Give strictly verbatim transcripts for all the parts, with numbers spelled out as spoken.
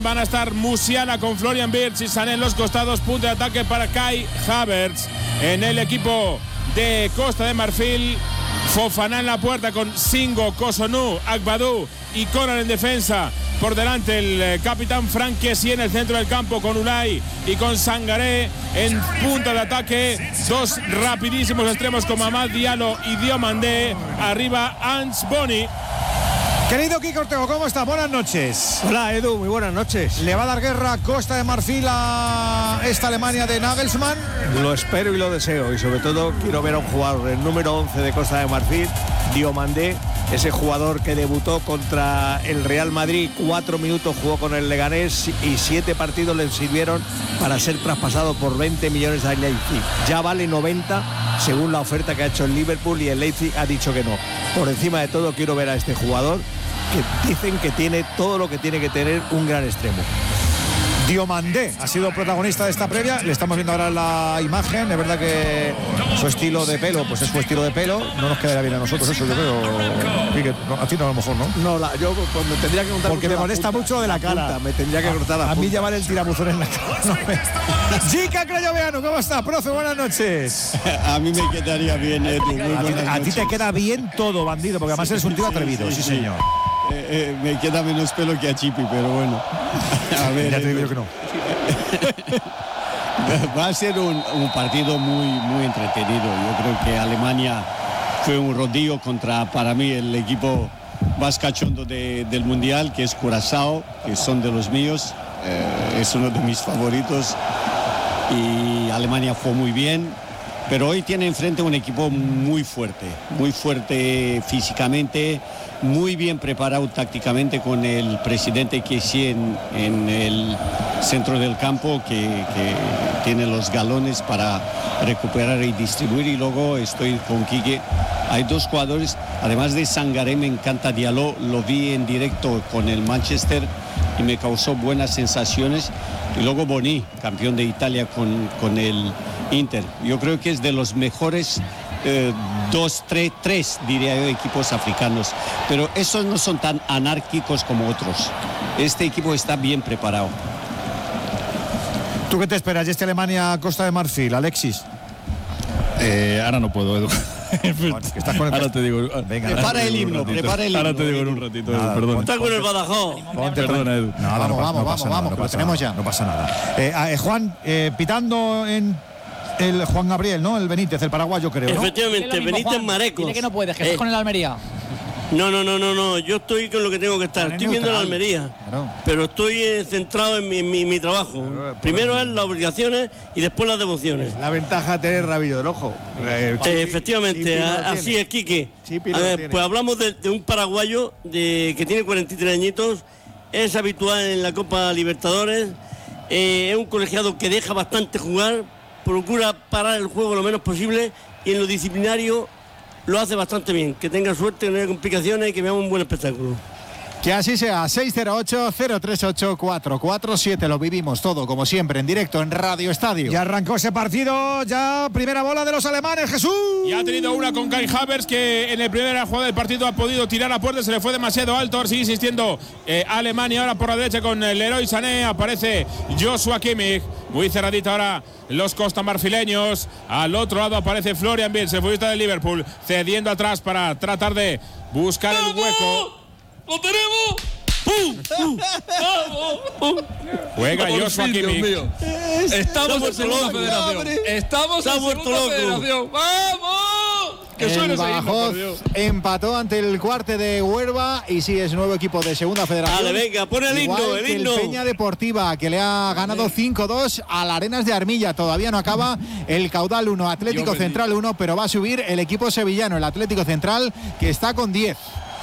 Van a estar Musiala con Florian Wirtz y Sané en los costados. Punto de ataque para Kai Havertz. En el equipo de Costa de Marfil, Fofana en la puerta con Singo, Cotonou, Agbadou y Conan en defensa. Por delante el capitán Franck Kessie en el centro del campo con Unai y con Sangaré en punta de ataque. Dos rapidísimos extremos con Mamad Diallo y Diomandé. Arriba Ants Boni. Querido Kiko Ortego, ¿cómo está? Buenas noches. Hola Edu, muy buenas noches. ¿Le va a dar guerra Costa de Marfil a esta Alemania de Nagelsmann? Lo espero y lo deseo, y sobre todo quiero ver a un jugador, el número once de Costa de Marfil, Diomandé, ese jugador que debutó contra el Real Madrid, cuatro minutos jugó con el Leganés y siete partidos le sirvieron para ser traspasado por veinte millones al Leipzig. Ya vale noventa según la oferta que ha hecho el Liverpool y el Leipzig ha dicho que no. Por encima de todo quiero ver a este jugador que dicen que tiene todo lo que tiene que tener un gran extremo. Diomandé ha sido protagonista de esta previa, le estamos viendo ahora la imagen, es verdad que su estilo de pelo, pues es su estilo de pelo, no nos quedará bien a nosotros eso, yo creo. A ti no, a lo mejor, ¿no? No, la, yo pues, me tendría que contar porque me molesta mucho de la, la cara. Punta, me tendría que cortar la A, a punta. mí llevar el tirabuzón en la cara. No me... Chica Crayoveano, ¿cómo está, profe? Buenas noches. A mí me quedaría bien, Edu. Muy a, ti, a ti te queda bien todo, bandido, porque además eres un tío atrevido, sí, sí, sí señor. Eh, eh, me queda menos pelo que a Chipi, pero bueno. A ver, ya te digo yo que no. Va a ser un, un partido muy, muy entretenido. Yo creo que Alemania fue un rodillo contra, para mí, el equipo más cachondo de, del Mundial, que es Curazao, que son de los míos. Eh, es uno de mis favoritos. Y Alemania fue muy bien. Pero hoy tiene enfrente un equipo muy fuerte, muy fuerte físicamente, muy bien preparado tácticamente con el presidente Kessie en, en el centro del campo, que, que tiene los galones para recuperar y distribuir. Y luego estoy con Quique. Hay dos jugadores, además de Sangaré, me encanta Diallo, lo vi en directo con el Manchester y me causó buenas sensaciones. Y luego Boni, campeón de Italia con, con el Inter. Yo creo que es de los mejores eh, dos, tres, tres, diría yo, equipos africanos. Pero esos no son tan anárquicos como otros. Este equipo está bien preparado. ¿Tú qué te esperas de este Alemania-Costa de Marfil, Alexis? Eh, ahora no puedo, Edu. Bueno, que estás con el... Ahora te digo. Venga, prepara el himno, prepara el himno. Ahora te digo en un ratito, nada, Edu, perdón. Está con el Badajoz. Ponte, Perdona, Edu. Nada, Nada, vamos, no, vamos, no vamos, nada, vamos, no que lo pasa tenemos nada. ya. No pasa nada. Eh, eh, Juan, eh, pitando en el Juan Gabriel, ¿no? El Benítez, el paraguayo, creo, ¿no? Efectivamente, Benítez Mareco. Dile que no puedes, que estás Eh. con el Almería. No, no, no, no, no. Yo estoy con lo que tengo que estar. Vale, Estoy viendo la neutral. Almería. Claro. Pero estoy eh, centrado en mi, mi, mi trabajo. Claro, Primero es las obligaciones y después las devociones. La ventaja de tener rabillo del ojo. Eh, efectivamente, Chipi a- lo así tiene. es, Quique. Chipi A lo ver, tiene. pues hablamos de, de un paraguayo de, que tiene cuarenta y tres añitos, es habitual en la Copa Libertadores, eh, es un colegiado que deja bastante jugar, procura parar el juego lo menos posible y en lo disciplinario lo hace bastante bien. Que tenga suerte, que no haya complicaciones y que veamos un buen espectáculo. Que así sea. Seis cero ocho, cero tres ocho, cuatro cuatro siete. Lo vivimos todo, como siempre, en directo en Radio Estadio. Ya arrancó ese partido. Ya primera bola de los alemanes, Jesús. Y ha tenido una con Kai Havertz, que en el primera jugada del partido ha podido tirar a puerta, se le fue demasiado alto. Ahora sigue insistiendo eh, Alemania. Ahora por la derecha con el Leroy Sané. Aparece Joshua Kimmich. Muy cerradita ahora los costamarfileños. Al otro lado aparece Florian Wirtz, el futbolista del Liverpool, cediendo atrás para tratar de buscar el hueco. ¡Lo tenemos! ¡Pum! ¡Pum! ¡Vamos! Juega Por Joshua fin, Dios Kimmich. mío. Estamos en segunda loco, federación. hombre. Estamos Se ha en vuelto segunda loco. federación. ¡Vamos! Que suene El ese himno, Badajoz por Dios. empató ante el Cuarte de Huelva y sí es nuevo equipo de segunda federación. Dale, venga, pon el Igual himno, el que himno. Peña Deportiva, que le ha ganado cinco dos al Arenas de Armilla. Todavía no acaba el Caudal uno, Atlético Dios Central uno, pero va a subir el equipo sevillano, el Atlético Central, que está con diez.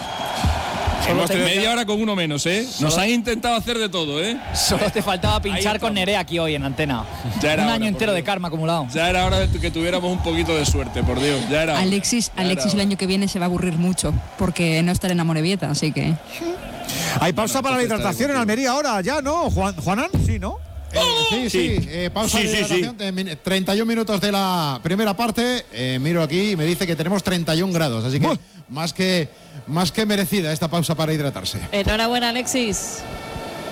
Hemos tenido media hora con uno menos, ¿eh? Nos han intentado hacer de todo, ¿eh? Solo te faltaba pinchar con Nerea aquí hoy en antena. Ya era Un hora, año por entero de Dios. karma acumulado. Ya era hora de que tuviéramos un poquito de suerte, por Dios. Ya era hora. Alexis, Ya era Alexis el hora. año que viene se va a aburrir mucho porque no estará en Amorebieta, así que... Hay pausa para la entonces hidratación en está Almería ahora, ya, ¿no? Juan, Juanan, sí, ¿no? Eh, sí, sí, eh, pausa Sí, de sí, hidratación de min- treinta y un minutos de la primera parte. Eh, miro aquí y me dice que tenemos treinta y un grados, así que más que más que merecida esta pausa para hidratarse. Enhorabuena, Alexis.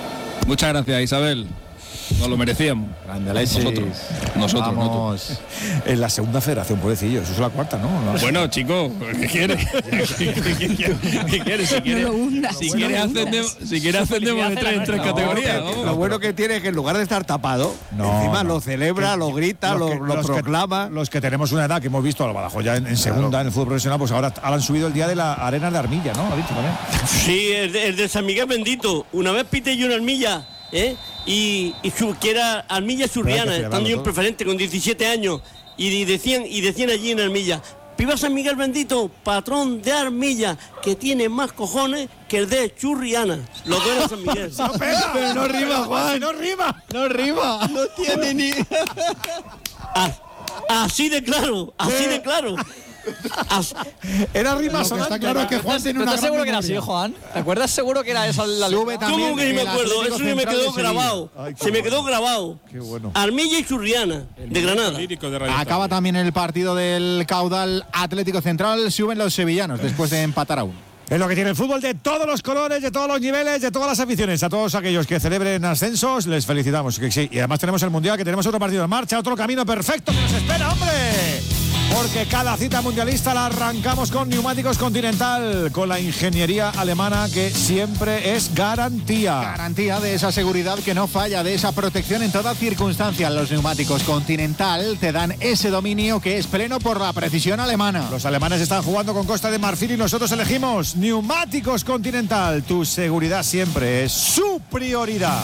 Muchas gracias, Isabel. Nos lo merecíamos. Grande Alexis. Nosotros. Nosotros, Vamos. nosotros. En la segunda federación, pobrecillo. Eso es la cuarta, ¿no? No. Bueno, chico, ¿qué quieres? ¿Qué quieres? Si quieres, No lo hundas. si No quieres lo ascendemos, si quieres ascendemos de tres en tres No, categorías. que- vamos. lo bueno que tiene es que en lugar de estar tapado, No, encima no. lo celebra, lo grita, Los lo, que- lo los que- proclama. los que tenemos una edad que hemos visto a lo Badajoz ya en, en segunda, en el fútbol profesional, pues ahora, ahora han subido el día de la arena de Armilla, ¿no? ¿Ha dicho también? Sí, el de, el de San Miguel Bendito. Una vez pité yo una Armilla, ¿eh? Y, y su, que era Armilla Surriana, Pero hay que estando yo en celebrarlo preferente con diecisiete años. Y, y decían y decían allí en Armilla: viva San Miguel Bendito, patrón de Armilla, que tiene más cojones que el de Churriana. Los dos eran San Miguel. Pero no rima, Juan. ¡No rima! No rima. No tiene ni. Ah, así de claro, así de claro. As- Era rima Lo que sonante. está claro es que Juan tiene ¿Tú una estás gran seguro que era así, memoria. Juan? ¿Te acuerdas seguro que era eso la Sube también ¿Cómo que ni me el acuerdo? Atlético Eso ya me Central quedó de Sevilla. grabado. Ay, qué Se me bueno. quedó grabado. Qué bueno. Armilla y Churriana, de Granada. Lírico de Radio Acaba también el partido del caudal Atlético Central. Suben los sevillanos después de empatar a uno. Es lo que tiene el fútbol de todos los colores, de todos los niveles, de todas las aficiones. A todos aquellos que celebren ascensos, les felicitamos. Que sí. Y además tenemos el Mundial, que tenemos otro partido en marcha, otro camino perfecto que nos espera, hombre. Porque cada cita mundialista la arrancamos con Neumáticos Continental, con la ingeniería alemana que siempre es garantía. Garantía de esa seguridad que no falla, de esa protección en toda circunstancia. Los neumáticos Continental te dan ese dominio que es pleno por la precisión alemana. Los alemanes están jugando con Costa de Marfil y nosotros elegimos Neumáticos Continental. Tu seguridad siempre es su prioridad.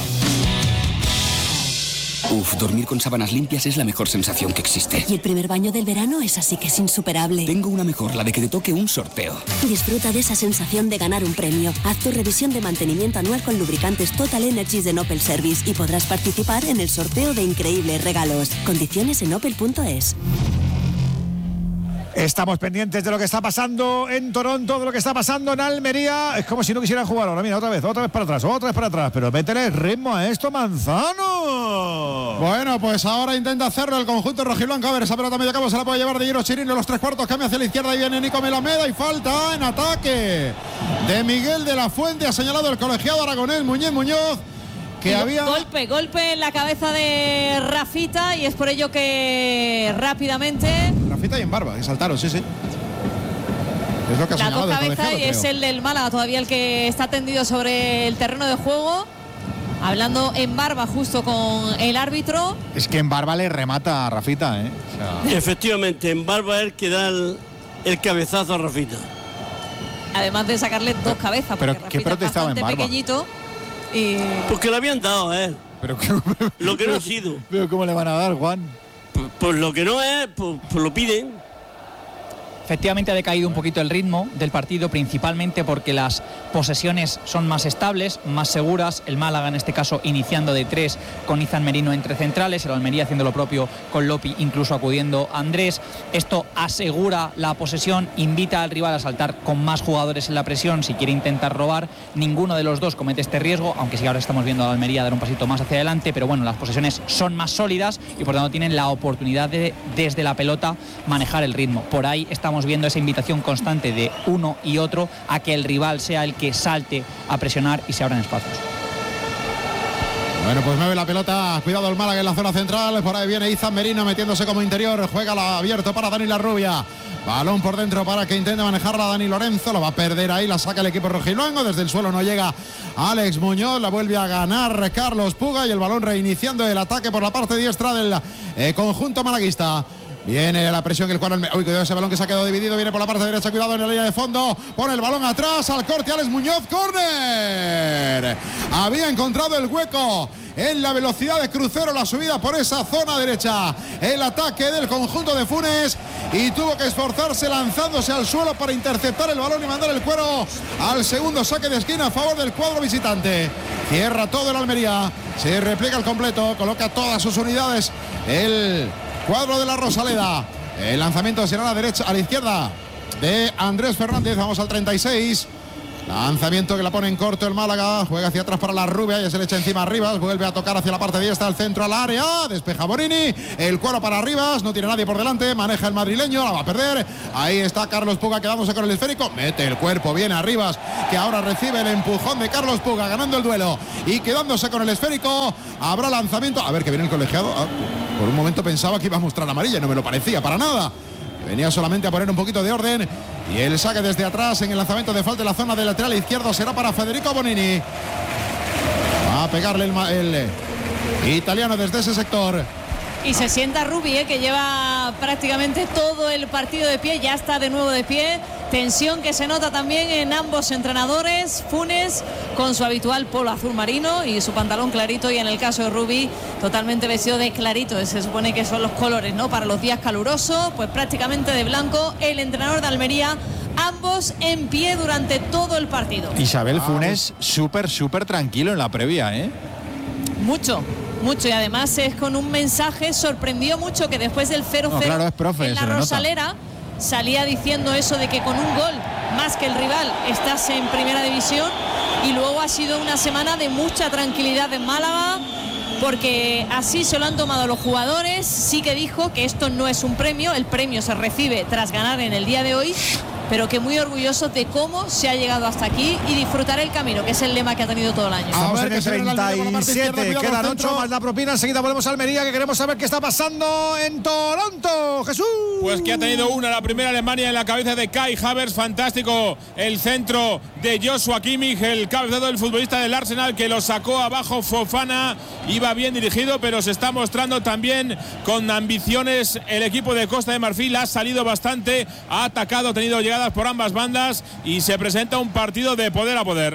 Uf, dormir con sábanas limpias es la mejor sensación que existe. Y el primer baño del verano es así que es insuperable. Tengo una mejor, la de que te toque un sorteo. Disfruta de esa sensación de ganar un premio. Haz tu revisión de mantenimiento anual con lubricantes Total Energies de Opel Service y podrás participar en el sorteo de increíbles regalos. Condiciones en opel punto es. Estamos pendientes de lo que está pasando en Toronto, de lo que está pasando en Almería. Es como si no quisieran jugar ahora. Mira, otra vez, otra vez para atrás, otra vez para atrás. Pero métele ritmo a esto, Manzano. Bueno, pues ahora intenta hacerlo el conjunto rojiblanco. A ver, esa pelota medio campo se la puede llevar de Guiro Chirino. Los tres cuartos cambia hacia la izquierda y viene Nico Melameda. Y falta en ataque de Miguel de la Fuente. Ha señalado el colegiado aragonés Muñoz Muñoz. Que había... Golpe, golpe en la cabeza de Rafita y es por ello que rápidamente... Rafita y en barba, que saltaron, sí, sí. Es lo que ha Las señalado dos el cabezas colegiado, y es creo. el del Málaga todavía el que está tendido sobre el terreno de juego. Hablando en barba justo con el árbitro. Es que en barba le remata a Rafita, ¿eh? O sea... Efectivamente, en barba es el que da el, el cabezazo a Rafita. Además de sacarle dos cabezas. pero porque ¿qué Rafita es protestaba en bastante barba? pequeñito. Y... Porque le habían dado a él. Pero, Lo que no ha sido. pero ¿cómo le van a dar, Juan? Pues, pues lo que no es, pues, pues lo piden. Efectivamente ha decaído un poquito el ritmo del partido, principalmente porque las posesiones son más estables, más seguras. El Málaga, en este caso, iniciando de tres con Izan Merino entre centrales, el Almería haciendo lo propio con Lopi, incluso acudiendo a Andrés. Esto asegura la posesión, invita al rival a saltar con más jugadores en la presión si quiere intentar robar. Ninguno de los dos comete este riesgo, aunque sí ahora estamos viendo a la Almería dar un pasito más hacia adelante, pero bueno, las posesiones son más sólidas y por tanto tienen la oportunidad de, desde la pelota, manejar el ritmo. Por ahí estamos viendo esa invitación constante de uno y otro a que el rival sea el que salte a presionar y se abran espacios. Bueno, pues mueve la pelota, cuidado el Málaga en la zona central, por ahí viene Izan Merino metiéndose como interior, juega la abierto para Dani Larrubia, balón por dentro para que intente manejarla Dani Lorenzo, lo va a perder ahí, la saca el equipo rojiblanco, desde el suelo no llega Alex Muñoz, la vuelve a ganar Carlos Puga y el balón reiniciando el ataque por la parte diestra del eh, conjunto malaguista. Viene la presión que el cuadro. Uy, cuidado ese balón que se ha quedado dividido. Viene por la parte derecha. Cuidado en la línea de fondo. Pone el balón atrás. Al corte Alex Muñoz. Córner. Había encontrado el hueco en la velocidad de crucero. La subida por esa zona derecha. El ataque del conjunto de Funes. Y tuvo que esforzarse lanzándose al suelo para interceptar el balón y mandar el cuero al segundo saque de esquina a favor del cuadro visitante. Cierra todo el Almería. Se repliega el completo. Coloca todas sus unidades. El cuadro de la Rosaleda. El lanzamiento será a la derecha, a la izquierda de Andrés Fernández. Vamos al treinta y seis. Lanzamiento que la pone en corto el Málaga. Juega hacia atrás para la Rubia y se le echa encima a Rivas. Vuelve a tocar hacia la parte diestra, al centro, al área. Despeja Bonini. El cuero para Rivas. No tiene nadie por delante. Maneja el madrileño. La va a perder. Ahí está Carlos Puga quedándose con el esférico. Mete el cuerpo bien a Rivas, que ahora recibe el empujón de Carlos Puga, ganando el duelo y quedándose con el esférico. Habrá lanzamiento. A ver, que viene el colegiado. Ah, por un momento pensaba que iba a mostrar amarilla. No me lo parecía para nada. Venía solamente a poner un poquito de orden. Y el saque desde atrás en el lanzamiento de falta en la zona del lateral izquierdo será para Federico Bonini. Va a pegarle el, el italiano desde ese sector. Y se sienta Rubi, ¿eh? que lleva prácticamente todo el partido de pie, ya está de nuevo de pie. Tensión que se nota también en ambos entrenadores. Funes con su habitual polo azul marino y su pantalón clarito, y en el caso de Rubi totalmente vestido de clarito. Se supone que son los colores, ¿no?, para los días calurosos, pues prácticamente de blanco. El entrenador de Almería, ambos en pie durante todo el partido. Isabel Funes súper, súper tranquilo en la previa, ¿eh? Mucho. Mucho, y además es con un mensaje. Sorprendió mucho que después del cero cero no, claro, es profe, en la Rosalera salía diciendo eso de que con un gol más que el rival estás en primera división, y luego ha sido una semana de mucha tranquilidad en Málaga, porque así se lo han tomado los jugadores. Sí que dijo que esto no es un premio, el premio se recibe tras ganar en el día de hoy, pero que muy orgullosos de cómo se ha llegado hasta aquí y disfrutar el camino, que es el lema que ha tenido todo el año. Estamos en el treinta y siete, quedan ocho más la propina. Enseguida volvemos a Almería, que queremos saber qué está pasando en Toronto. Jesús. Pues que ha tenido una, la primera Alemania, en la cabeza de Kai Havertz. Fantástico el centro de Joshua Kimmich, el cabezado del futbolista del Arsenal, que lo sacó abajo Fofana. Iba bien dirigido, pero se está mostrando también con ambiciones el equipo de Costa de Marfil. Ha salido bastante, ha atacado, ha tenido llegadas por ambas bandas y se presenta un partido de poder a poder.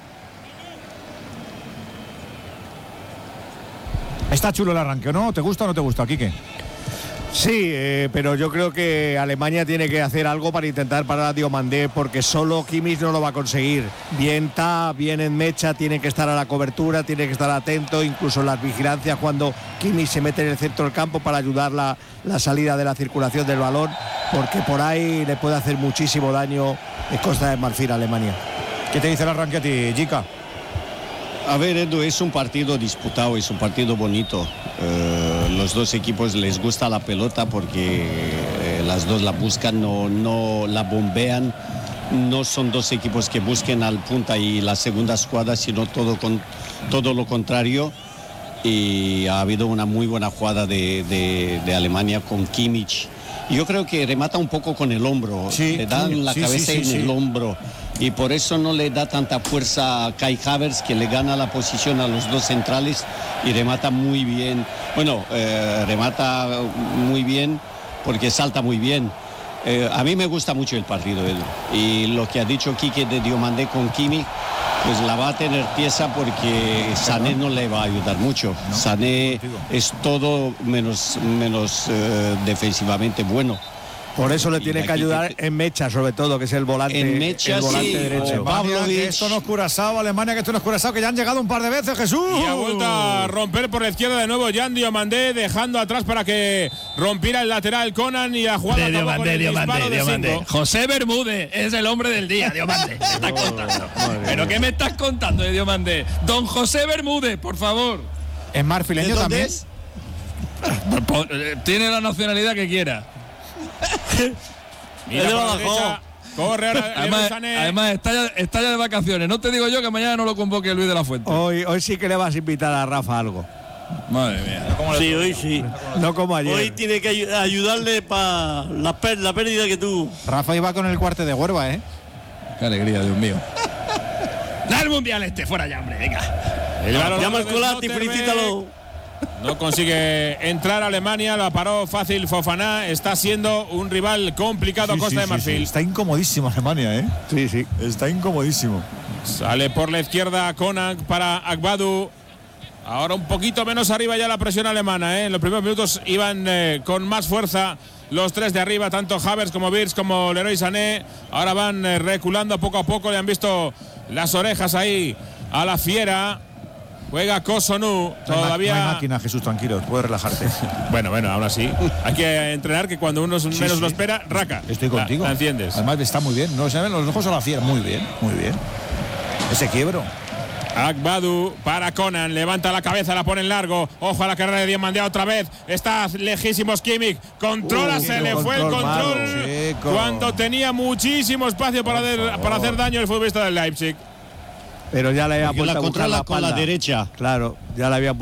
Está chulo el arranque, ¿no? ¿Te gusta o no te gusta, Quique? Sí, eh, pero yo creo que Alemania tiene que hacer algo para intentar parar a Diomandé, porque solo Kimmich no lo va a conseguir. Bien Ta, bien en mecha, tiene que estar a la cobertura, tiene que estar atento, incluso en las vigilancias cuando Kimmich se mete en el centro del campo para ayudar la, la salida de la circulación del balón, porque por ahí le puede hacer muchísimo daño en Costa de Marfil a Alemania. ¿Qué te dice el arranque a ti, Jica? A ver, Edu, es un partido disputado, es un partido bonito. Eh, los dos equipos les gusta la pelota porque eh, las dos la buscan, no, no la bombean. No son dos equipos que busquen al punta y la segunda escuadra, sino todo, con, todo lo contrario. Y ha habido una muy buena jugada de, de, de Alemania con Kimmich. Yo creo que remata un poco con el hombro, sí, le dan sí, la sí, cabeza sí, en sí, el sí. hombro, y por eso no le da tanta fuerza a Kai Havertz, que le gana la posición a los dos centrales y remata muy bien. Bueno, eh, remata muy bien porque salta muy bien. Eh, a mí me gusta mucho el partido, Edu. Y lo que ha dicho Quique de Diomandé con Kimmich, pues la va a tener pieza, porque Sané no le va a ayudar mucho. No, Sané es todo menos, menos eh, defensivamente bueno. Por eso le tiene que ayudar en mecha, sobre todo, que es el volante, en mecha, el volante sí, derecho. Alemania, que esto no es Curazao, Alemania, que esto no es Curazao, que ya han llegado un par de veces, Jesús. Y ha vuelto a romper por la izquierda de nuevo Jan Diomandé, dejando atrás para que rompiera el lateral Conan, y la jugada de Diomandé, Diomandé, Diomandé. José Bermúdez es el hombre del día, Diomandé. ¿Qué estás contando? ¿Pero qué me estás contando de Diomandé? Don José Bermúdez, por favor. ¿Es marfileño también? Es? Tiene la nacionalidad que quiera. Mira por la derecha, corre ahora. Además, además está, ya, está ya de vacaciones. No te digo yo que mañana no lo convoque Luis de la Fuente. Hoy, hoy sí que le vas a invitar a Rafa algo. Madre mía. Sí, hoy sí. No como ayer. Hoy tiene que ay ayudarle para la, per la pérdida que tuvo. Rafa iba con el cuarte de Huerva, ¿eh? Qué alegría, Dios mío. Da el mundial este, fuera ya, hombre, venga. Llama al Colati, felicítalo. No consigue entrar Alemania, la paró fácil Fofana. Está siendo un rival complicado, sí, Costa sí, de Marfil. Sí, sí. Está incomodísimo Alemania, ¿eh? Sí, sí. Está incomodísimo. Sale por la izquierda Konak para Agbadu. Ahora un poquito menos arriba ya la presión alemana, ¿eh? En los primeros minutos iban eh, con más fuerza los tres de arriba, tanto Havertz como Wirtz como Leroy Sané. Ahora van eh, reculando poco a poco. Le han visto las orejas ahí a la fiera. Juega Kosonu. Todavía. No hay máquina, Jesús, tranquilo, puedes relajarte. Bueno, bueno, aún así. Hay que entrenar que cuando uno Sí, menos sí. lo espera, raca. Estoy La- contigo. La, enciendes. Además está muy bien. No se ven los ojos a la fiera. Muy bien, muy bien. Ese quiebro. Akbadu para Conan, levanta la cabeza, la pone en largo. Ojo a la carrera de Diomandé otra vez. Está lejísimos Kimmich. Controla, Uh, se qué le fue el control control. malo, chico. Cuando tenía muchísimo espacio para, hacer, para hacer daño el futbolista del Leipzig. Pero ya le había Porque puesto la a buscar controla la con la espalda. derecha. Claro, ya le había